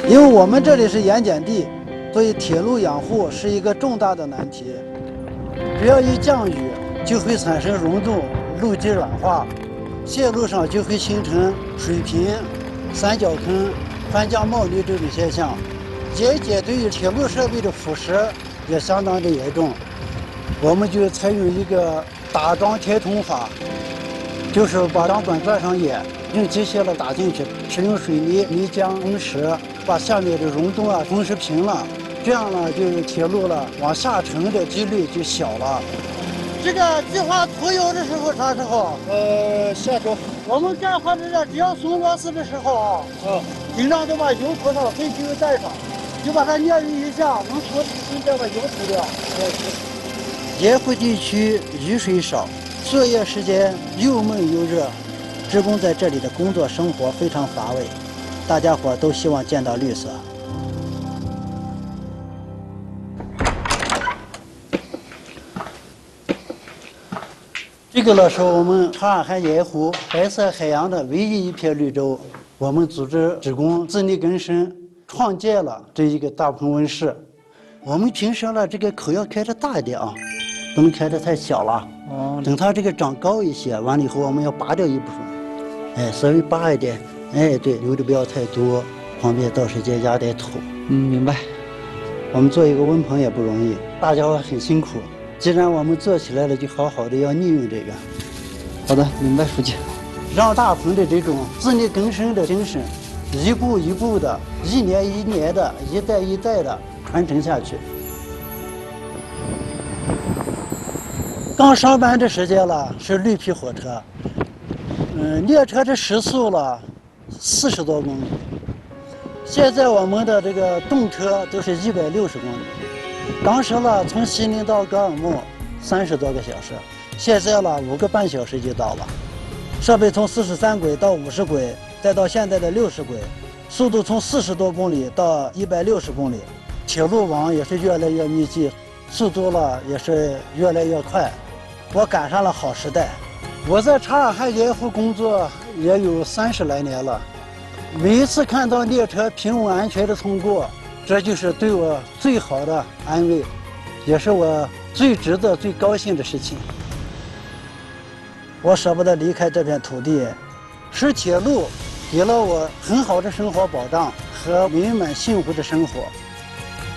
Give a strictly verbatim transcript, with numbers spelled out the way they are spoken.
因为我们这里是盐碱地，所以铁路养护是一个重大的难题。只要一降雨，就会产生溶洞、路基软化，线路上就会形成水平、三角坑、翻江冒泥这种现象。盐碱对于铁路设备的腐蚀也相当的严重，我们就采用一个打桩填通法，就是把钢管钻上眼，用机械了打进去，使用水泥、泥浆、红石把下面的溶洞啊封实平了，这样呢，就是铁路了往下沉的几率就小了。这个计划涂油的时候啥时候？呃，下周。我们干活的人只要松螺丝的时候啊，啊，尽量都把油涂上，废机油带上，就把它捏匀一下，能涂就再把油涂掉。盐湖地区雨水少，作业时间又闷又热，职工在这里的工作生活非常乏味，大家伙都希望见到绿色。这个呢是我们长安海盐湖白色海洋的唯一一片绿洲，我们组织职工自力更生，创建了这一个大棚温室。我们平时呢这个口要开得大一点啊，不能开得太小了。哦。等它这个长高一些，完了以后我们要拔掉一部分，哎，稍微拔一点，哎，对，留的不要太多，旁边到时间压点土。嗯，明白。我们做一个温棚也不容易，大家伙很辛苦。既然我们做起来了，就好好的要利用这个。好的，明白，书记。让大棚的这种自力更生的精神，一步一步的、一年一年的、一代一代的传承下去。刚上班的时间了，是绿皮火车，嗯，列车的时速了四十多公里。现在我们的这个动车都是一百六十公里。当时呢，从西宁到格尔木三十多个小时，现在了五个半小时就到了。设备从四十三轨到五十轨，再到现在的六十轨，速度从四十多公里到一百六十公里，铁路网也是越来越密集，速度了也是越来越快。我赶上了好时代。我在长安海盐湖工作也有三十来年了，每一次看到列车平稳安全的通过，这就是对我最好的安慰，也是我最值得、最高兴的事情。我舍不得离开这片土地，是铁路给了我很好的生活保障和美满幸福的生活。